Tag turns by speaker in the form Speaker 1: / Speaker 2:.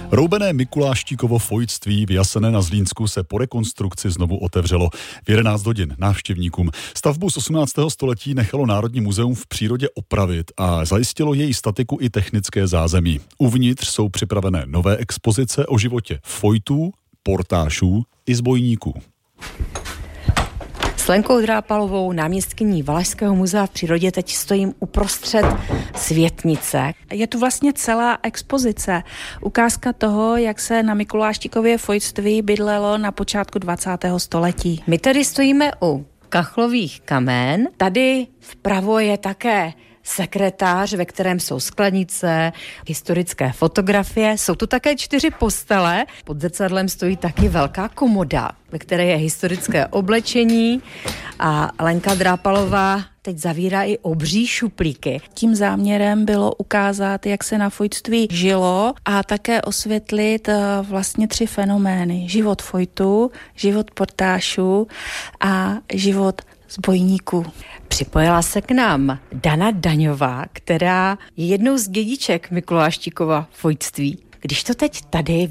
Speaker 1: Roubené Mikuláštíkovo fojtství v Jasené na Zlínsku se po rekonstrukci znovu otevřelo v 11 hodin návštěvníkům. Stavbu z 18. století nechalo Národní muzeum v přírodě opravit a zajistilo její statiku i technické zázemí. Uvnitř jsou připravené nové expozice o životě fojtů, portášů i zbojníků.
Speaker 2: S Lenkou Drápalovou, náměstkyní Valašského muzea v přírodě, teď stojím uprostřed světnice.
Speaker 3: Je tu vlastně celá expozice. Ukázka toho, jak se na Mikuláštíkově fojtství bydlelo na počátku 20. století.
Speaker 2: My tady stojíme u kachlových kamen. Tady vpravo je také sekretář, ve kterém jsou sklenice, historické fotografie. Jsou tu také 4 postele. Pod zrcadlem stojí taky velká komoda, ve které je historické oblečení a Lenka Drápalová teď zavírá i obří šuplíky.
Speaker 3: Tím záměrem bylo ukázat, jak se na fojtství žilo a také osvětlit vlastně 3 fenomény. Život fojtů, život portášů a život zbojníků.
Speaker 2: Připojila se k nám Dana Daňová, která je jednou z dědiček Mikuláštíkova fojtství. Když to teď tady